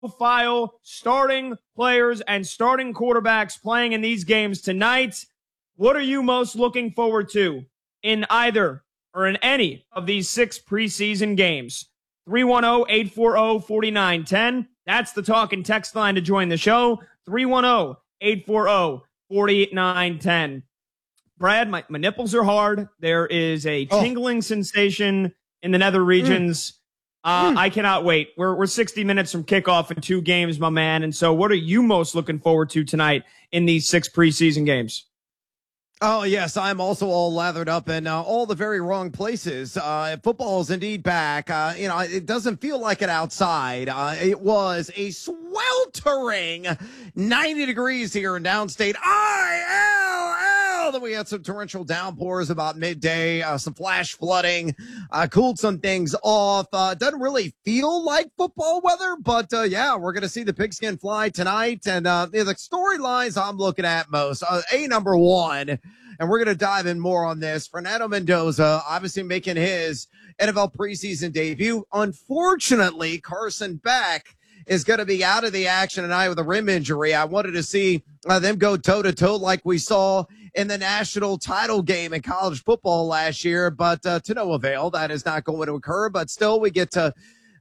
profile starting players and starting quarterbacks playing in these games tonight. What are you most looking forward to in either or in any of these 6 preseason games? 310-840-4910. That's the talk and text line to join the show. 310-840-4910. Brad, my nipples are hard. There is a tingling sensation in the nether regions. I cannot wait. We're 60 minutes from kickoff in 2 games, my man. And so what are you most looking forward to tonight in these 6 preseason games? Oh, yes, I'm also all lathered up in all the very wrong places. Football is indeed back. It doesn't feel like it outside. It was a sweltering 90 degrees here in downstate ILL. Then we had some torrential downpours about midday, some flash flooding, cooled some things off. Doesn't really feel like football weather, but yeah, we're going to see the pigskin fly tonight. And the storylines I'm looking at most, number one, and we're going to dive in more on this. Fernando Mendoza, obviously making his NFL preseason debut. Unfortunately, Carson Beck is going to be out of the action tonight with a rim injury. I wanted to see them go toe-to-toe like we saw in the national title game in college football last year, but to no avail. That is not going to occur, but still we get to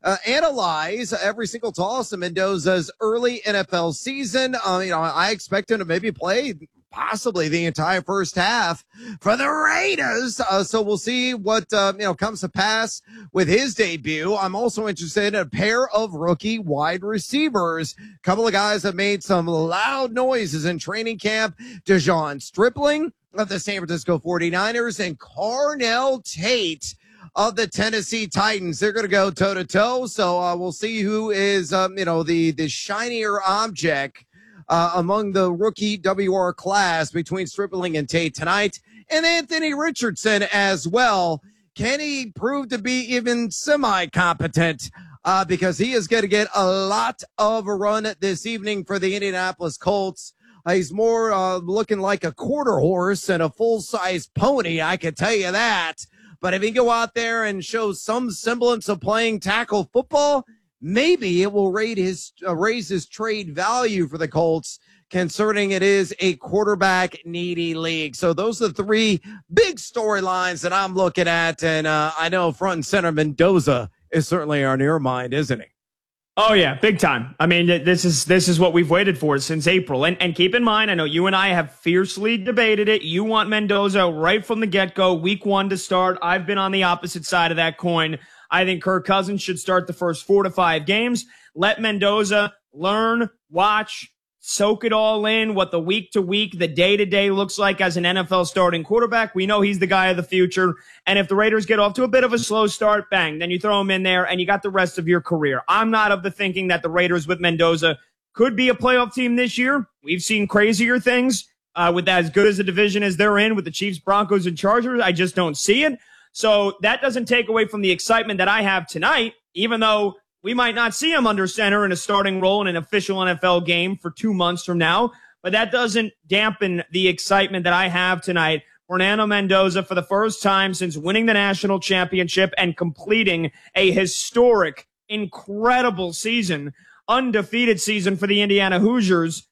analyze every single toss of Mendoza's early NFL season. I expect him to maybe play possibly the entire first half for the Raiders. So we'll see what, comes to pass with his debut. I'm also interested in a pair of rookie wide receivers. A couple of guys have made some loud noises in training camp. Dejon Stripling of the San Francisco 49ers and Carnell Tate of the Tennessee Titans. They're going to go toe to toe. So we'll see who is, the shinier object among the rookie WR class between Stripling and Tate tonight, and Anthony Richardson as well. Can he prove to be even semi-competent? Because he is going to get a lot of a run this evening for the Indianapolis Colts. He's more looking like a quarter horse than a full-size pony, I can tell you that. But if he go out there and show some semblance of playing tackle football, maybe it will raise his trade value for the Colts, concerning it is a quarterback needy league. So those are the 3 big storylines that I'm looking at. And I know front and center Mendoza is certainly on your mind, isn't he? Oh, yeah, big time. I mean, this is what we've waited for since April. And keep in mind, I know you and I have fiercely debated it. You want Mendoza right from the get-go, week 1 to start. I've been on the opposite side of that coin. I think Kirk Cousins should start the first 4 to 5 games. Let Mendoza learn, watch, soak it all in, what the week-to-week, the day-to-day looks like as an NFL starting quarterback. We know he's the guy of the future. And if the Raiders get off to a bit of a slow start, bang, then you throw him in there and you got the rest of your career. I'm not of the thinking that the Raiders with Mendoza could be a playoff team this year. We've seen crazier things with as good as a division as they're in with the Chiefs, Broncos, and Chargers. I just don't see it. So that doesn't take away from the excitement that I have tonight, even though we might not see him under center in a starting role in an official NFL game for 2 months from now. But that doesn't dampen the excitement that I have tonight. Fernando Mendoza, for the first time since winning the national championship and completing a historic, incredible season, undefeated season for the Indiana Hoosiers.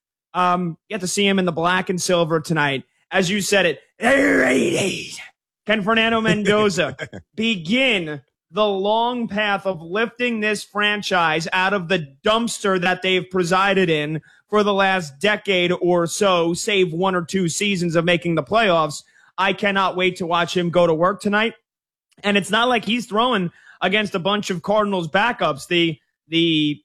Get to see him in the black and silver tonight. As you said it, the Raiders. Can Fernando Mendoza begin the long path of lifting this franchise out of the dumpster that they've presided in for the last decade or so, save 1 or 2 seasons of making the playoffs? I cannot wait to watch him go to work tonight. And it's not like he's throwing against a bunch of Cardinals backups. The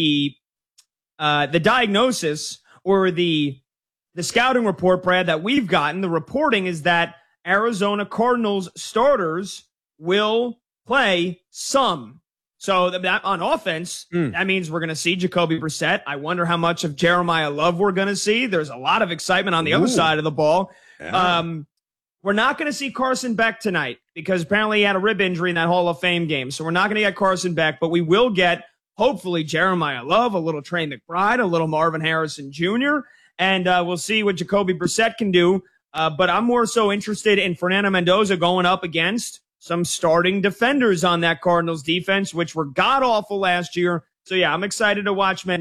diagnosis or the scouting report, Brad, that we've gotten, the reporting is that Arizona Cardinals starters will play some. So that on offense, that means we're going to see Jacoby Brissett. I wonder how much of Jeremiah Love we're going to see. There's a lot of excitement on the other side of the ball. Yeah. We're not going to see Carson Beck tonight because apparently he had a rib injury in that Hall of Fame game. So we're not going to get Carson Beck, but we will get, hopefully, Jeremiah Love, a little Trey McBride, a little Marvin Harrison Jr., and we'll see what Jacoby Brissett can do. But I'm more so interested in Fernando Mendoza going up against some starting defenders on that Cardinals defense, which were god-awful last year, So yeah, I'm excited to watch